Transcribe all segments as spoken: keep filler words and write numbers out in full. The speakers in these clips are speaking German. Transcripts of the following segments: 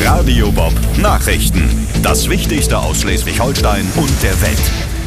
Radio Bob Nachrichten. Das Wichtigste aus Schleswig-Holstein und der Welt.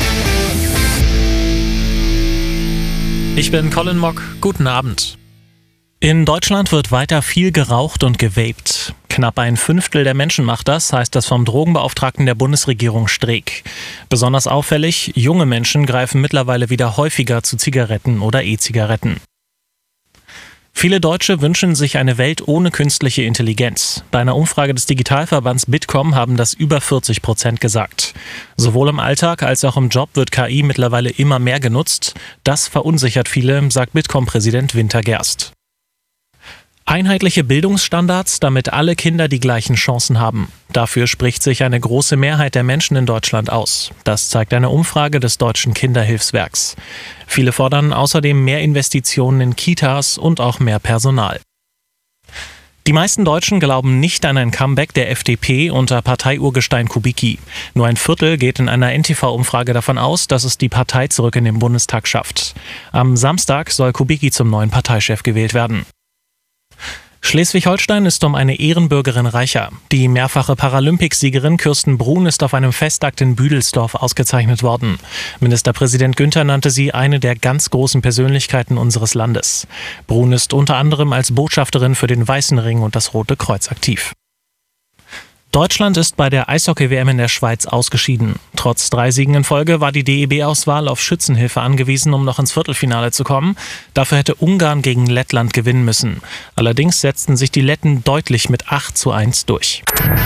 Ich bin Colin Mock. Guten Abend. In Deutschland wird weiter viel geraucht und gewaped. Knapp ein Fünftel der Menschen macht das, heißt das vom Drogenbeauftragten der Bundesregierung Streeck. Besonders auffällig, junge Menschen greifen mittlerweile wieder häufiger zu Zigaretten oder E-Zigaretten. Viele Deutsche wünschen sich eine Welt ohne künstliche Intelligenz. Bei einer Umfrage des Digitalverbands Bitkom haben das über vierzig Prozent gesagt. Sowohl im Alltag als auch im Job wird K I mittlerweile immer mehr genutzt. Das verunsichert viele, sagt Bitkom-Präsident Winter Gerst. Einheitliche Bildungsstandards, damit alle Kinder die gleichen Chancen haben. Dafür spricht sich eine große Mehrheit der Menschen in Deutschland aus. Das zeigt eine Umfrage des Deutschen Kinderhilfswerks. Viele fordern außerdem mehr Investitionen in Kitas und auch mehr Personal. Die meisten Deutschen glauben nicht an ein Comeback der F D P unter Parteiurgestein Kubicki. Nur ein Viertel geht in einer N T V-Umfrage davon aus, dass es die Partei zurück in den Bundestag schafft. Am Samstag soll Kubicki zum neuen Parteichef gewählt werden. Schleswig-Holstein ist um eine Ehrenbürgerin reicher. Die mehrfache Paralympicsiegerin Kirsten Brun ist auf einem Festakt in Büdelsdorf ausgezeichnet worden. Ministerpräsident Günther nannte sie eine der ganz großen Persönlichkeiten unseres Landes. Brun ist unter anderem als Botschafterin für den Weißen Ring und das Rote Kreuz aktiv. Deutschland ist bei der Eishockey-W M in der Schweiz ausgeschieden. Trotz drei Siegen in Folge war die D E B-Auswahl auf Schützenhilfe angewiesen, um noch ins Viertelfinale zu kommen. Dafür hätte Ungarn gegen Lettland gewinnen müssen. Allerdings setzten sich die Letten deutlich mit acht zu eins durch.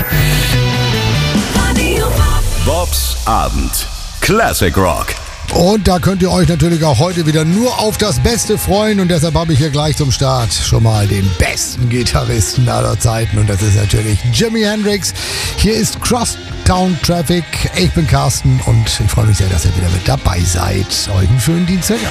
Bobs Abend. Classic Rock. Und da könnt ihr euch natürlich auch heute wieder nur auf das Beste freuen. Und deshalb habe ich hier gleich zum Start schon mal den besten Gitarristen aller Zeiten. Und das ist natürlich Jimi Hendrix. Hier ist Crosstown Traffic. Ich bin Carsten und ich freue mich sehr, dass ihr wieder mit dabei seid. Euch einen schönen Dienstag.